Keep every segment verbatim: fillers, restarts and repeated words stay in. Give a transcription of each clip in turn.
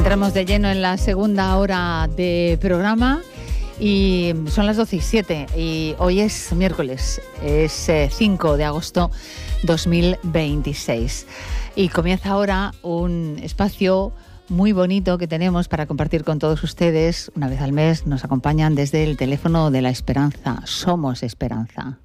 Entramos de lleno en la segunda hora de programa y son las doce y siete y hoy es miércoles, es eh, cinco de agosto dos mil veintiséis y comienza ahora un espacio muy bonito que tenemos para compartir con todos ustedes. Una vez al mes nos acompañan desde el teléfono de la esperanza. Somos Esperanza.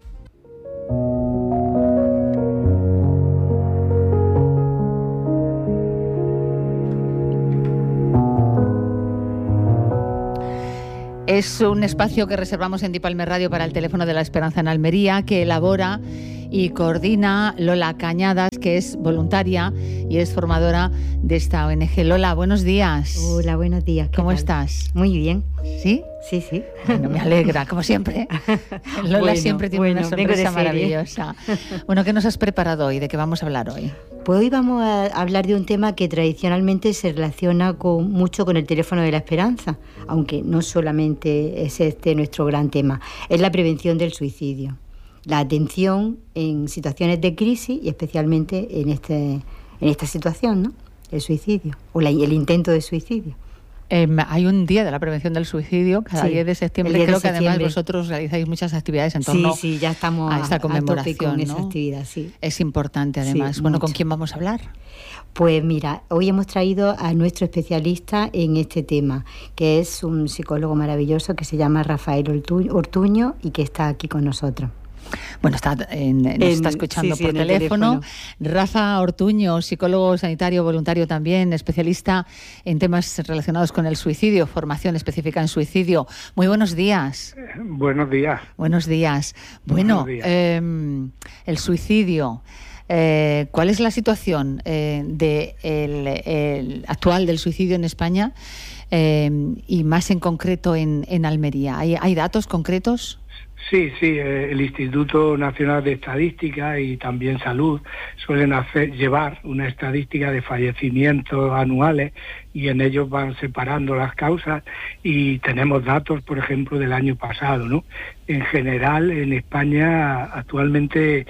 Es un espacio que reservamos en Dipalme Radio para el teléfono de la Esperanza en Almería, que elabora y coordina Lola Cañadas, que es voluntaria y es formadora de esta O N G. Lola, buenos días. Hola, buenos días. ¿Cómo tal? estás? Muy bien. ¿Sí? Sí, sí. Bueno, me alegra, como siempre. Lola bueno, siempre tiene bueno, una sonrisa maravillosa. Bueno, ¿qué nos has preparado hoy? ¿De qué vamos a hablar hoy? Pues hoy vamos a hablar de un tema que tradicionalmente se relaciona con, mucho con el teléfono de la esperanza, aunque no solamente es este nuestro gran tema. Es la prevención del suicidio. La atención en situaciones de crisis y especialmente en, este, en esta situación, ¿no? El suicidio o la, el intento de suicidio. Eh, hay un día de la prevención del suicidio, cada sí, diez de septiembre. Creo de que septiembre. Además vosotros realizáis muchas actividades en torno sí, sí, ya estamos a esta conmemoración, a tope con ¿no? esa actividad, sí. Es importante además. Sí, bueno, mucho. ¿Con quién vamos a hablar? Pues mira, hoy hemos traído a nuestro especialista en este tema, que es un psicólogo maravilloso que se llama Rafael Ortuño y que está aquí con nosotros. Bueno, está en, nos en, está escuchando sí, sí, por teléfono. teléfono. Rafa Ortuño, psicólogo sanitario voluntario también, especialista en temas relacionados con el suicidio, formación específica en suicidio. Muy buenos días. Eh, buenos días. Buenos días. Bueno, buenos días. Eh, el suicidio. Eh, ¿Cuál es la situación eh, de el, el actual del suicidio en España eh, y más en concreto en, en Almería? ¿Hay, ¿Hay datos concretos? Sí, sí, eh, el Instituto Nacional de Estadística y también Salud suelen hacer llevar una estadística de fallecimientos anuales y en ellos van separando las causas y tenemos datos, por ejemplo, del año pasado, ¿no? En general, en España actualmente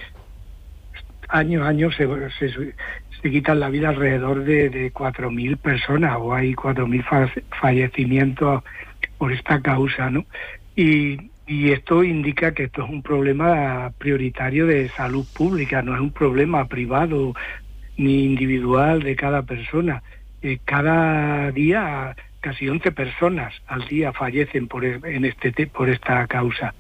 año a año se, se, se quitan la vida alrededor de, de cuatro mil personas o hay cuatro mil fallecimientos por esta causa, ¿no? Y Y esto indica que esto es un problema prioritario de salud pública, no es un problema privado ni individual de cada persona. Eh, cada día casi once personas al día fallecen por, en este, por esta causa.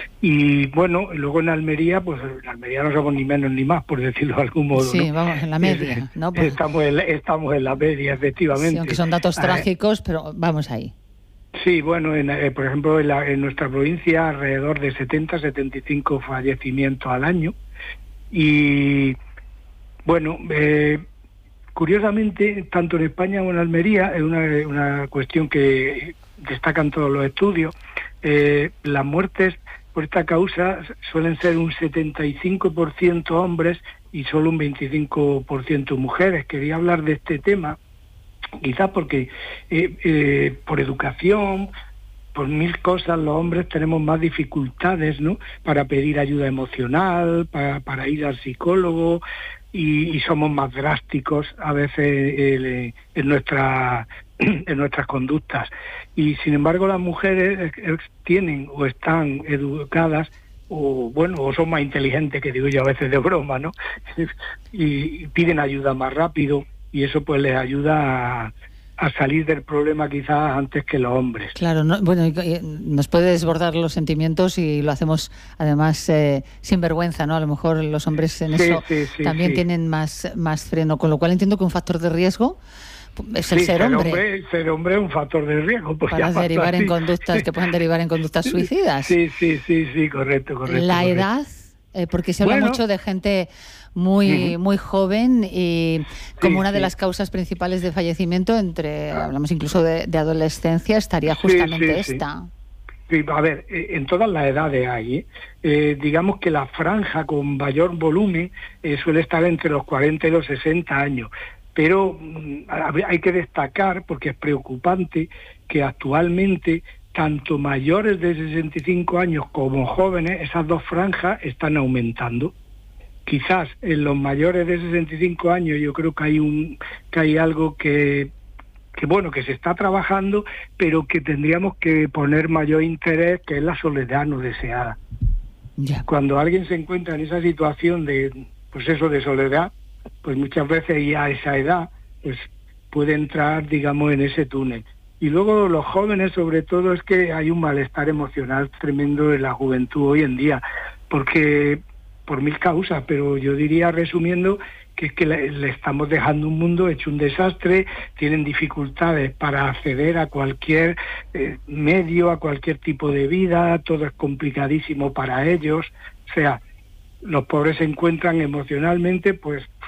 Y bueno, luego en Almería, pues en Almería no somos ni menos ni más, por decirlo de algún modo. Sí, ¿no? Vamos en la media, ¿no? Pues, estamos, en, estamos en la media, efectivamente. Sí, aunque son datos trágicos, eh, pero vamos ahí. Sí, bueno, en, eh, por ejemplo, en, la, en nuestra provincia alrededor de setenta a setenta y cinco fallecimientos al año. Y, bueno, eh, curiosamente, tanto en España como en Almería, es una, una cuestión que destacan todos los estudios, eh, las muertes por esta causa suelen ser un setenta y cinco por ciento hombres y solo un veinticinco por ciento mujeres. Quería hablar de este tema quizás porque eh, eh, por educación, por mil cosas, los hombres tenemos más dificultades, ¿no?, para pedir ayuda emocional, para, para ir al psicólogo, y, y somos más drásticos a veces eh, en, nuestra, en nuestras conductas. Y sin embargo las mujeres eh, tienen o están educadas, o bueno, o son más inteligentes, que digo yo a veces de broma, ¿no? Y piden ayuda más rápido. Y eso pues les ayuda a, a salir del problema quizás antes que los hombres. Claro, no, bueno, nos puede desbordar los sentimientos y lo hacemos además eh, sin vergüenza, ¿no? A lo mejor los hombres en sí, eso sí, sí, también sí. tienen más, más freno, con lo cual entiendo que un factor de riesgo es el sí, ser, ser hombre. hombre. Ser hombre es un factor de riesgo. Pues para derivar así. en conductas que pueden derivar en conductas suicidas. Sí, sí, sí, sí, correcto, correcto. La correcto. edad, eh, porque se habla bueno, mucho de gente muy, uh-huh. muy joven y como sí, una de sí. las causas principales de fallecimiento, entre hablamos incluso de, de adolescencia, estaría justamente sí, sí, esta. Sí. Sí, a ver, en todas las edades hay, ¿eh? Eh, digamos que la franja con mayor volumen eh, suele estar entre los cuarenta y los sesenta años, pero mm, hay que destacar, porque es preocupante, que actualmente tanto mayores de sesenta y cinco años como jóvenes, esas dos franjas están aumentando. Quizás en los mayores de sesenta y cinco años yo creo que hay un que hay algo que que bueno, que se está trabajando, pero que tendríamos que poner mayor interés, que es la soledad no deseada. Ya. Cuando alguien se encuentra en esa situación de, pues eso, de soledad, pues muchas veces ya a esa edad, pues puede entrar, digamos, en ese túnel. Y luego los jóvenes, sobre todo, es que hay un malestar emocional tremendo en la juventud hoy en día, porque por mil causas, pero yo diría, resumiendo, que es que le, le estamos dejando un mundo hecho un desastre, tienen dificultades para acceder a cualquier eh, medio, a cualquier tipo de vida, todo es complicadísimo para ellos, o sea, los pobres se encuentran emocionalmente pues